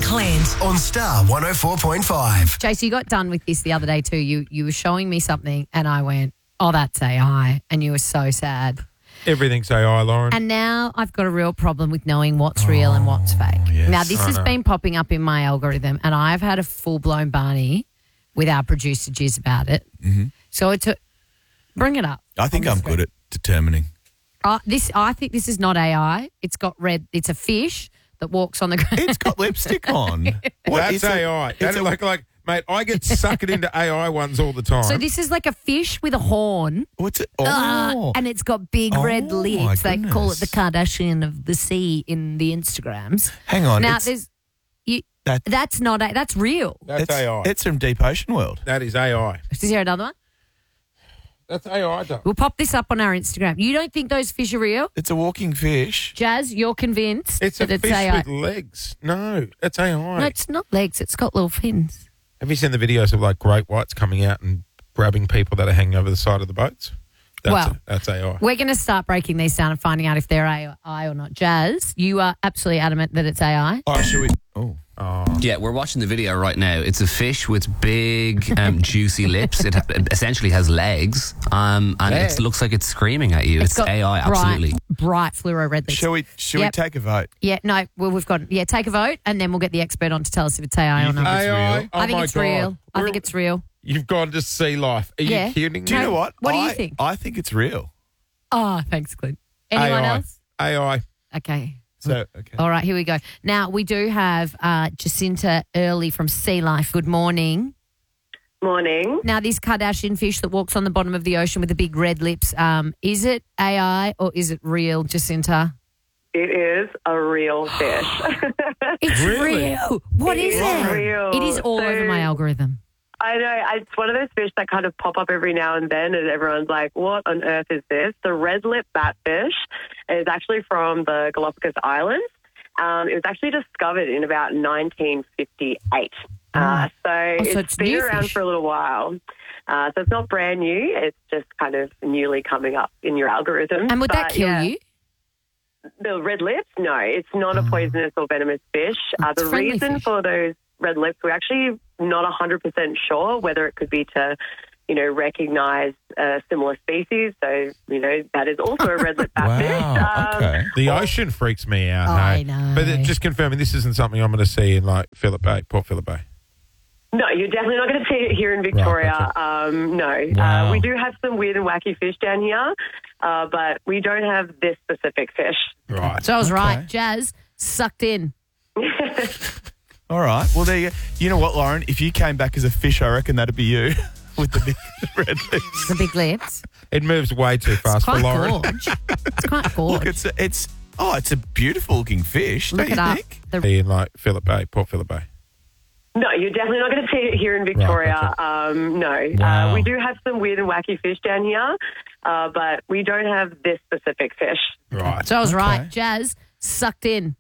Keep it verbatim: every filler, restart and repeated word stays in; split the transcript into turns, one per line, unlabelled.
Clint
on Star one oh four point five.
Jason, you got done with this the other day too. You you were showing me something and I went, oh, that's A I. And you were so sad.
Everything's A I, Lauren.
And now I've got a real problem with knowing what's real and what's fake.
yes,
now, this
I
has
know.
been popping up in my algorithm and I've had a full-blown Barney with our producer Jiz about it.
Mm-hmm.
So it took, bring it up.
I think I'm good at determining.
Uh, this, I think this is not A I. It's got red, it's a fish that walks on the ground.
It's got lipstick on. What,
That's
it's a-
A I.
it's
That's
a-
like, like, mate, I get suckered into A I ones all the time.
So this is like a fish with a horn.
What's it? Oh,
Uh, and it's got big red
Oh,
lips.
my
They call it the
goodness.
Kardashian of the sea in the Instagrams.
hang on.
now
it's,
there's you.
that-
That's not a, that's real.
That's
it's,
A I.
it's from Deep Ocean World.
that is A I.
Is there another one?
That's A I, though.
We'll pop this up on our Instagram. You don't think those fish are real?
It's a walking fish.
Jazz, you're convinced
It's a
that it's
fish
A I.
with legs. No, it's A I.
No, it's not legs. It's got little fins.
Have you seen the videos of like great whites coming out and grabbing people that are hanging over the side of the boats? That's
Well,
a, that's A I.
We're going to start breaking these down and finding out if they're A I or not. Jazz, you are absolutely adamant that it's A I.
Oh, should we? Oh.
Yeah, we're watching the video right now. It's a fish with big, um, juicy lips. It, ha- it essentially has legs, um, and
Legs?
it looks like it's screaming at you. It's,
got
A I,
bright,
absolutely.
bright fluoro red lips.
Shall we? Shall
Yep.
we take a vote?
Yeah, no, well, we've got, yeah, take a vote and then we'll get the expert on to tell us if it's A I or
You
not.
think it's
A I?
real?
Oh
I think
my
it's
God.
real. I
We're-
think it's real.
You've gone to sea life. Are
Yeah.
you kidding
Do you
me?
know what?
What do you
I,
think?
I think it's real.
Oh, thanks, Clint. Anyone
A I.
else?
A I.
Okay.
So okay.
All right, here we go. Now, we do have uh, Jacinta Early from Sea Life. Good morning.
Morning.
Now, this Kardashian fish that walks on the bottom of the ocean with the big red lips, um, is it A I or is it real, Jacinta?
It is a real fish.
It's
Really?
real. What
It
is
is
it?
real.
It is all
So-
over my algorithm.
I know. It's one of those fish that kind of pop up every now and then, and everyone's like, what on earth is this? The red lip batfish is actually from the Galapagos Islands. Um, it was actually discovered in about nineteen fifty-eight. Uh, so,
Oh, so
it's
it's
been
new
around
fish.
for a little while. Uh, so it's not brand new. It's just kind of newly coming up in your algorithm.
And would that
But,
kill
yeah.
you?
The red lips? No, it's not a poisonous or venomous fish. Uh,
It's
the
friendly
reason
fish.
for those red lips, we're actually not one hundred percent sure whether it could be to, you know, recognise a similar species. So, you know, that is also a red lip batfish.
Wow.
Um,
Okay.
The ocean freaks me out.
I
hey?
know.
But it- just confirming, this isn't something I'm going to see in like Phillip Bay, Port Phillip Bay.
No, you're definitely not going to see it here in Victoria.
Right,
um, no.
Wow.
Uh, we do have some weird and wacky fish down here, uh, but we don't have this specific fish.
Right.
So I was
Okay.
right. Jazz sucked in.
All right. Well, there you go. You know what, Lauren? If you came back as a fish, I reckon that'd be you with the big red lips.
The big lips.
It moves way too fast for
Quite
Lauren.
gorge. It's quite
Look,
gorge.
it's a, it's oh, it's a beautiful looking fish.
Look
don't
it
you
up.
think?
The,
In like Phillip Bay, Port Phillip Bay.
No, you're definitely not going to see it here in Victoria.
Right,
um, no.
Wow.
Uh, we do have some weird and wacky fish down here, uh, but we don't have this specific fish.
Right.
so I was
Okay.
right. Jazz sucked in.